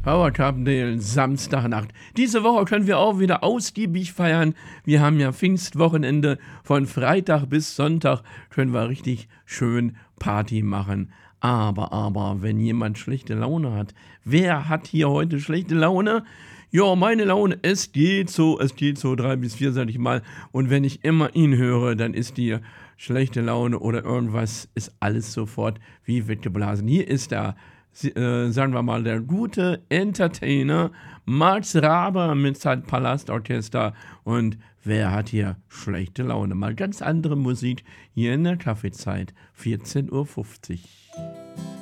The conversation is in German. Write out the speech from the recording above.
Howard Carpendale, Samstagnacht. Diese Woche können wir auch wieder ausgiebig feiern. Wir haben ja Pfingstwochenende. Von Freitag bis Sonntag können wir richtig schön Party machen. Aber, wenn jemand schlechte Laune hat, wer hat hier heute schlechte Laune? Ja, meine Laune, es geht so 3 bis 4, sag ich mal. Und wenn ich immer ihn höre, dann ist die schlechte Laune oder irgendwas, ist alles sofort wie weggeblasen. Hier ist der, sagen wir mal, der gute Entertainer Max Raber mit seinem Palastorchester. Und wer hat hier schlechte Laune? Mal ganz andere Musik hier in der Kaffeezeit, 14:50 Uhr.